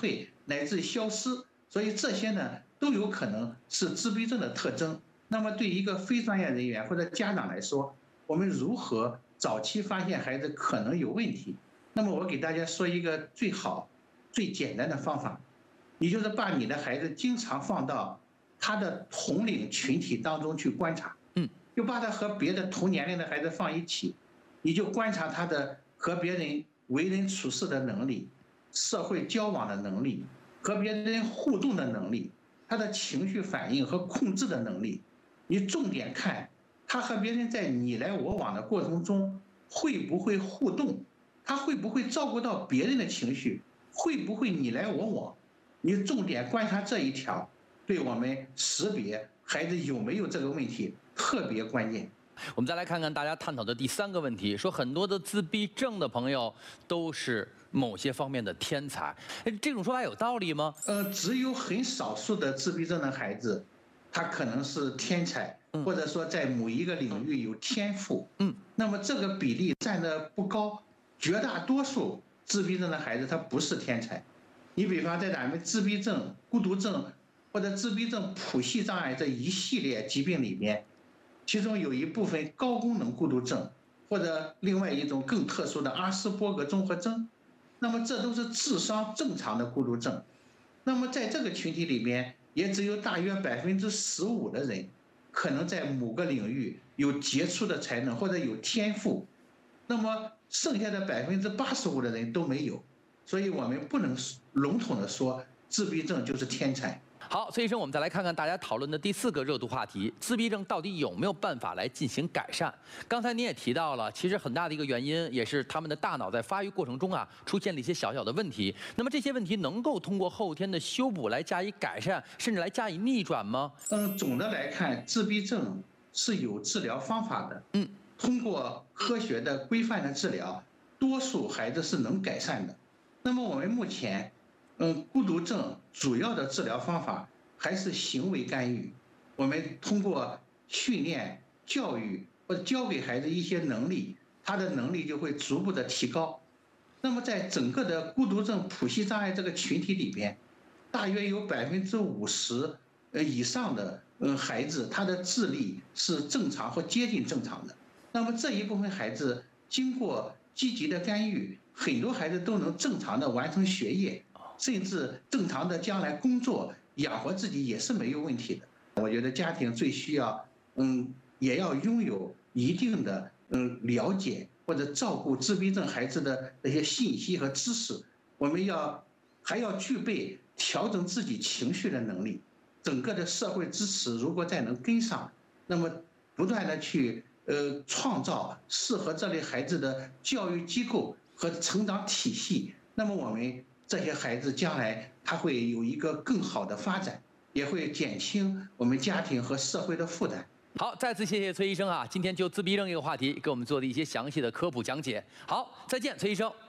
退乃至消失，所以这些呢都有可能是自闭症的特征。那么对一个非专业人员或者家长来说，我们如何早期发现孩子可能有问题？那么我给大家说一个最好、最简单的方法，你就是把你的孩子经常放到他的同龄群体当中去观察，就把他和别的同年龄的孩子放一起，你就观察他的和别人为人处事的能力、社会交往的能力、和别人互动的能力、他的情绪反应和控制的能力。你重点看他和别人在你来我往的过程中会不会互动，他会不会照顾到别人的情绪，会不会你来我往。你重点观察这一条，对我们识别孩子有没有这个问题特别关键。 我们再来看看大家探讨的第3个问题，说很多的自闭症的朋友都是某些方面的天才，这种说法有道理吗？ 只有很少数的自闭症的孩子，他可能是天才，或者说在某一个领域有天赋，那么这个比例占得不高，绝大多数自闭症的孩子他不是天才。你比方在咱们自闭症、孤独症或者自闭症谱系障碍这一系列疾病里面，其中有一部分高功能孤独症，或者另外一种更特殊的阿斯伯格综合征，那么这都是智商正常的孤独症。那么在这个群体里面，也只有大约15%的人可能在某个领域有杰出的才能或者有天赋，那么剩下的85%的人都没有。所以我们不能笼统的说自闭症就是天才。 好，崔医生，我们再来看看大家讨论的第4个热度话题：自闭症到底有没有办法来进行改善？刚才您也提到了，其实很大的一个原因也是他们的大脑在发育过程中出现了一些小小的问题。那么这些问题能够通过后天的修补来加以改善，甚至来加以逆转吗？ 总的来看，自闭症是有治疗方法的。通过科学的规范的治疗，多数孩子是能改善的。那么我们目前孤独症主要的治疗方法还是行为干预，我们通过训练、教育或者教给孩子一些能力，他的能力就会逐步的提高。那么在整个的孤独症谱系障碍这个群体里边，大约有50%以上的孩子，他的智力是正常或接近正常的。那么这一部分孩子经过积极的干预，很多孩子都能正常的完成学业，甚至正常的将来工作养活自己也是没有问题的。我觉得家庭最需要也要拥有一定的了解或者照顾自闭症孩子的那些信息和知识，我们还要具备调整自己情绪的能力。整个的社会支持如果再能跟上，那么不断的去创造适合这类孩子的教育机构和成长体系，那么我们这些孩子将来他会有一个更好的发展，也会减轻我们家庭和社会的负担。 好，再次谢谢崔医生今天就自闭症这个话题给我们做了一些详细的科普讲解。好，再见，崔医生。